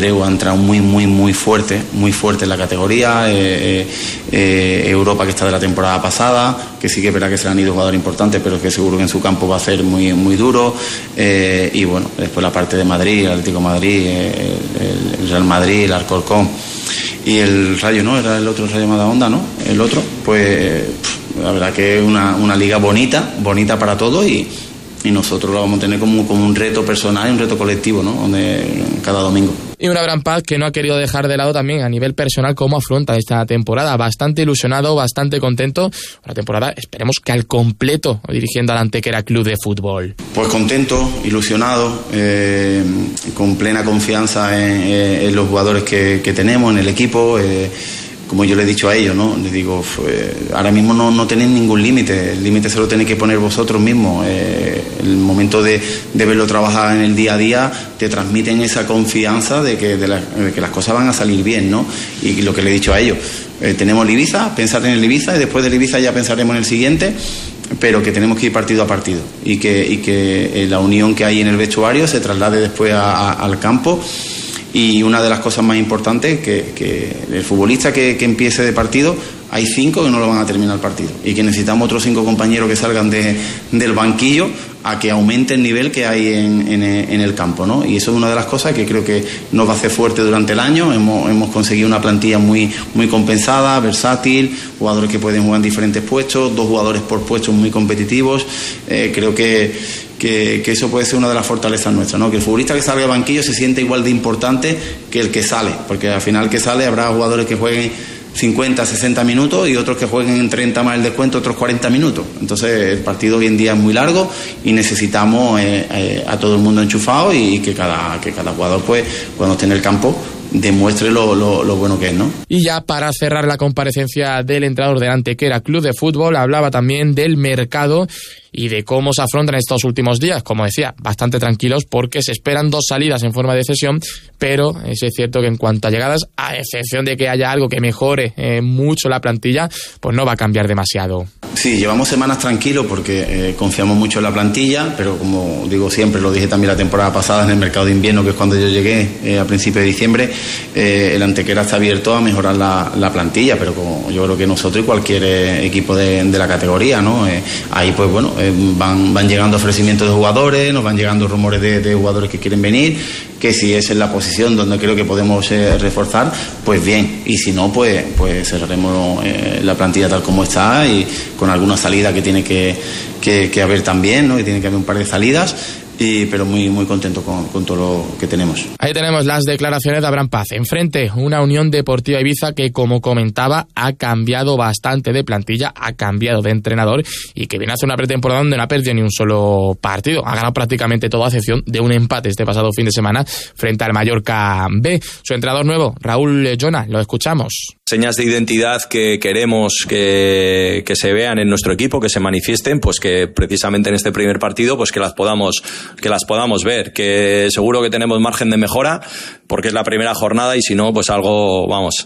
Andreu ha entrado muy fuerte en la categoría. Europa, que está de la temporada pasada, que sí que es verdad que se le han ido jugadores importantes, pero que seguro que en su campo va a ser muy duro. Y bueno, después la parte de Madrid, el Atlético de Madrid, el Real Madrid, el Alcorcón y el Rayo, ¿no? Era el otro Rayo Majadahonda, ¿no? El otro, pues la verdad que es una liga bonita para todos, y nosotros lo vamos a tener como un reto personal y un reto colectivo, ¿no? Donde cada domingo. Y un Abraham Paz que no ha querido dejar de lado también a nivel personal cómo afronta esta temporada. Bastante ilusionado, bastante contento. Una temporada, esperemos que al completo, dirigiendo al Antequera Club de Fútbol. Pues contento, ilusionado, con plena confianza en los jugadores que tenemos, en el equipo. Como yo le he dicho a ellos, ¿no? Les digo, ahora mismo no tenéis ningún límite. El límite se lo tenéis que poner vosotros mismos. El momento de verlo trabajar en el día a día, te transmiten esa confianza de que las cosas van a salir bien, ¿no? Y lo que le he dicho a ellos, tenemos el Ibiza, pensar en el Ibiza, y después del Ibiza ya pensaremos en el siguiente, pero que tenemos que ir partido a partido, y que la unión que hay en el vestuario se traslade después al campo. Y una de las cosas más importantes, que el futbolista que empiece de partido, hay 5 que no lo van a terminar el partido, y que necesitamos otros 5 compañeros que salgan del banquillo a que aumente el nivel que hay en el campo, ¿no? Y eso es una de las cosas que creo que nos va a hacer fuerte durante el año. Hemos conseguido una plantilla muy compensada, versátil, jugadores que pueden jugar en diferentes puestos, 2 jugadores por puesto muy competitivos. Creo que eso puede ser una de las fortalezas nuestras, ¿no? Que el futbolista que salga del banquillo se siente igual de importante que el que sale, porque al final que sale habrá jugadores que jueguen 50, 60 minutos y otros que jueguen en 30 más el descuento, otros 40 minutos. Entonces el partido hoy en día es muy largo y necesitamos a todo el mundo enchufado, y que cada jugador, pues, cuando esté en el campo, demuestre lo bueno que es, ¿no? Y ya para cerrar la comparecencia del entrenador del Antequera Club de Fútbol, hablaba también del mercado y de cómo se afrontan estos últimos días. Como decía, bastante tranquilos, porque se esperan 2 salidas en forma de cesión, pero es cierto que en cuanto a llegadas, a excepción de que haya algo que mejore mucho la plantilla, pues no va a cambiar demasiado. Sí, llevamos semanas tranquilos porque confiamos mucho en la plantilla, pero como digo siempre, lo dije también la temporada pasada en el mercado de invierno, que es cuando yo llegué a principios de diciembre, el Antequera está abierto a mejorar la plantilla, pero como yo creo que nosotros y cualquier equipo de la categoría, ¿no? Ahí pues bueno, van llegando ofrecimientos de jugadores, nos van llegando rumores de jugadores que quieren venir, que si es en la posición donde creo que podemos reforzar, pues bien, y si no, pues cerraremos la plantilla tal como está, y con alguna salida que tiene que haber también, ¿no? Que tiene que haber un par de salidas. Pero muy contento con todo lo que tenemos. Ahí tenemos las declaraciones de Abraham Paz. Enfrente, una Unión Deportiva Ibiza que, como comentaba, ha cambiado bastante de plantilla, ha cambiado de entrenador, y que viene a hacer una pretemporada donde no ha perdido ni un solo partido. Ha ganado prácticamente todo, a excepción de un empate este pasado fin de semana frente al Mallorca B. Su entrenador nuevo, Raúl Llona, lo escuchamos. Señas de identidad que queremos que se vean en nuestro equipo, que se manifiesten, pues que precisamente en este primer partido, pues que las podamos ver, que seguro que tenemos margen de mejora, porque es la primera jornada, y si no, pues algo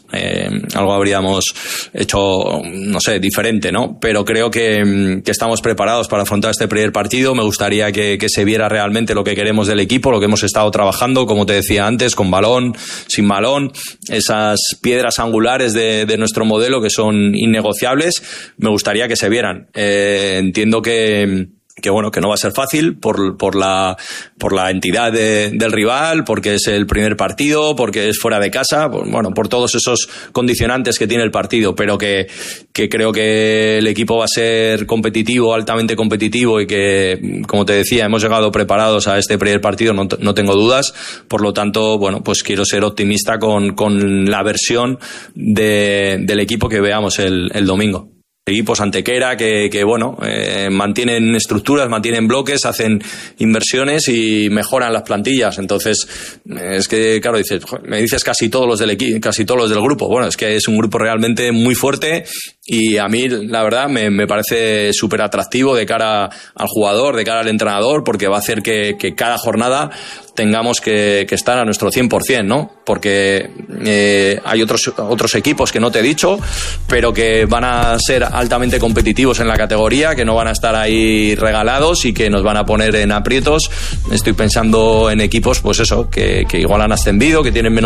habríamos hecho, no sé, diferente, ¿no? Pero creo que estamos preparados para afrontar este primer partido. Me gustaría que se viera realmente lo que queremos del equipo, lo que hemos estado trabajando, como te decía antes, con balón, sin balón, esas piedras angulares de nuestro modelo que son innegociables. Me gustaría que se vieran. Entiendo que bueno, que no va a ser fácil por la entidad del rival, porque es el primer partido, porque es fuera de casa, por todos esos condicionantes que tiene el partido, pero que creo que el equipo va a ser competitivo, altamente competitivo, y que, como te decía, hemos llegado preparados a este primer partido, no tengo dudas. Por lo tanto, bueno, pues quiero ser optimista con la versión del equipo que veamos el domingo. Equipos Antequera que mantienen estructuras, mantienen bloques, hacen inversiones y mejoran las plantillas. Entonces, es que, claro, me dices casi todos los del grupo. Bueno, es que es un grupo realmente muy fuerte, y a mí, la verdad, me parece súper atractivo de cara al jugador, de cara al entrenador, porque va a hacer que cada jornada tengamos que estar a nuestro 100%, ¿no? Porque hay otros equipos que no te he dicho, pero que van a ser altamente competitivos en la categoría, que no van a estar ahí regalados y que nos van a poner en aprietos. Estoy pensando en equipos, pues eso, que igual han ascendido, que tienen menos